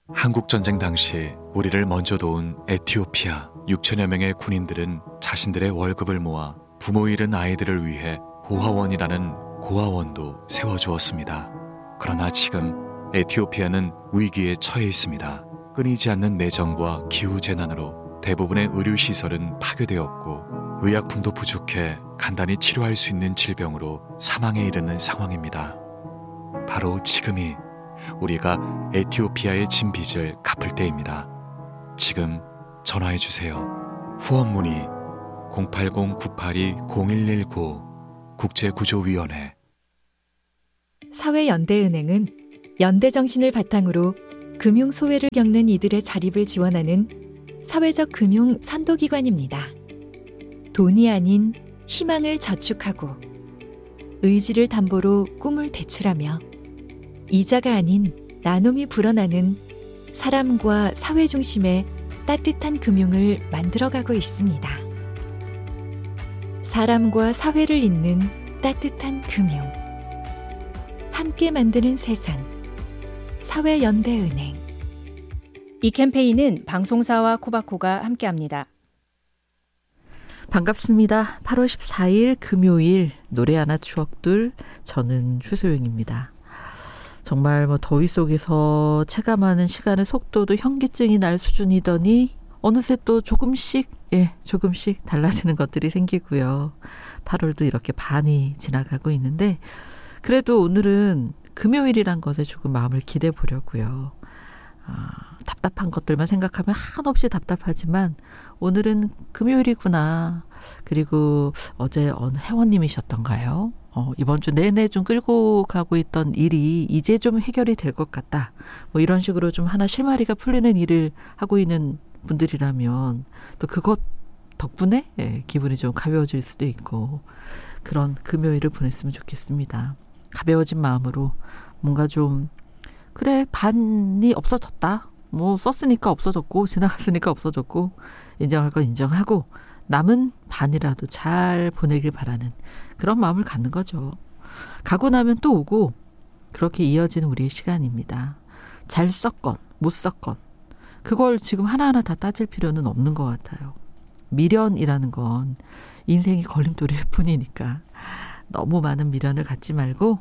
한국전쟁 당시 우리를 먼저 도운 에티오피아 6천여 명의 군인들은 자신들의 월급을 모아 부모 잃은 아이들을 위해 고아원이라는 고아원도 세워주었습니다. 그러나 지금 에티오피아는 위기에 처해 있습니다. 끊이지 않는 내전과 기후재난으로 대부분의 의료시설은 파괴되었고 의약품도 부족해 간단히 치료할 수 있는 질병으로 사망에 이르는 상황입니다. 바로 지금이 우리가 에티오피아의 진 빚을 갚을 때입니다. 지금 전화해주세요. 후원 문의 080-982-0119 국제구조위원회. 사회연대은행은 연대정신을 바탕으로 금융소외를 겪는 이들의 자립을 지원하는 사회적 금융 선도기관입니다. 돈이 아닌 희망을 저축하고 의지를 담보로 꿈을 대출하며 이자가 아닌 나눔이 불어나는 사람과 사회 중심의 따뜻한 금융을 만들어가고 있습니다. 사람과 사회를 잇는 따뜻한 금융. 함께 만드는 세상. 사회연대은행. 이 캠페인은 방송사와 코바코가 함께합니다. 반갑습니다. 8월 14일 금요일 노래 하나 추억들, 저는 추소영입니다. 정말 더위 속에서 체감하는 시간의 속도도 현기증이 날 수준이더니 어느새 또 조금씩 달라지는 것들이 생기고요. 8월도 이렇게 반이 지나가고 있는데 그래도 오늘은 금요일이란 것에 조금 마음을 기대해 보려고요. 답답한 것들만 생각하면 한없이 답답하지만 오늘은 금요일이구나. 그리고 어제 어느 회원님이셨던가요? 이번 주 내내 좀 끌고 가고 있던 일이 이제 좀 해결이 될 것 같다. 이런 식으로 좀 하나 실마리가 풀리는 일을 하고 있는 분들이라면 또 그것 덕분에 기분이 좀 가벼워질 수도 있고 그런 금요일을 보냈으면 좋겠습니다. 가벼워진 마음으로 뭔가 좀 그래 반이 없어졌다. 썼으니까 없어졌고 지나갔으니까 없어졌고 인정할 건 인정하고 남은 반이라도 잘 보내길 바라는 그런 마음을 갖는 거죠. 가고 나면 또 오고 그렇게 이어지는 우리의 시간입니다. 잘 썼건 못 썼건 그걸 지금 하나하나 다 따질 필요는 없는 것 같아요. 미련이라는 건 인생의 걸림돌일 뿐이니까 너무 많은 미련을 갖지 말고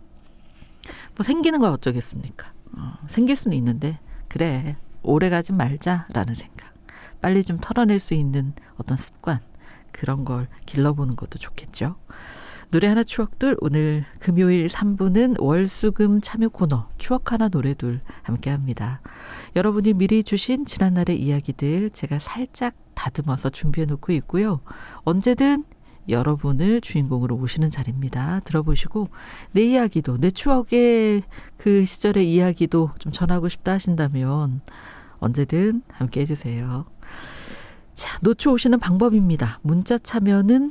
생기는 건 어쩌겠습니까? 생길 수는 있는데 그래 오래 가지 말자라는 생각. 빨리 좀 털어낼 수 있는 어떤 습관 그런 걸 길러보는 것도 좋겠죠. 노래 하나 추억들 오늘 금요일 3부는 월수금 참여 코너 추억 하나 노래둘 함께합니다. 여러분이 미리 주신 지난날의 이야기들 제가 살짝 다듬어서 준비해 놓고 있고요. 언제든 여러분을 주인공으로 모시는 자리입니다. 들어보시고 내 이야기도 내 추억의 그 시절의 이야기도 좀 전하고 싶다 하신다면 언제든 함께 해주세요. 자, 노초 오시는 방법입니다. 문자 참여는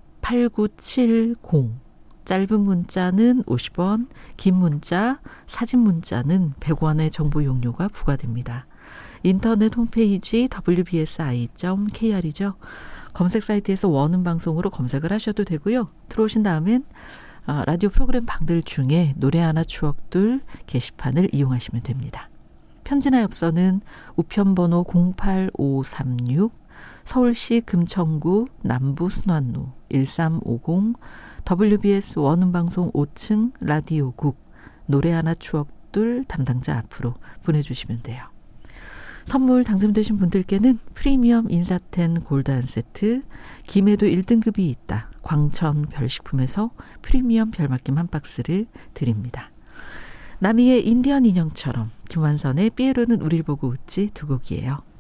샵8970 짧은 문자는 50원, 긴 문자, 사진 문자는 100원의 정보 용료가 부과됩니다. 인터넷 홈페이지 wbsi.kr이죠. 검색 사이트에서 원음 방송으로 검색을 하셔도 되고요. 들어오신 다음엔 라디오 프로그램 방들 중에 노래 하나 추억들 게시판을 이용하시면 됩니다. 편지나 엽서는 우편번호 08536 서울시 금천구 남부순환로 1350 WBS 원음방송 5층 라디오국 노래 하나 추억들 담당자 앞으로 보내주시면 돼요. 선물 당첨되신 분들께는 프리미엄 인사텐 골드 1세트, 김해도 1등급이 있다. 광천 별식품에서 프리미엄 별맛김 한 박스를 드립니다. 나미의 인디언 인형처럼 김완선의 삐에로는 우릴 보고 웃지 두 곡이에요.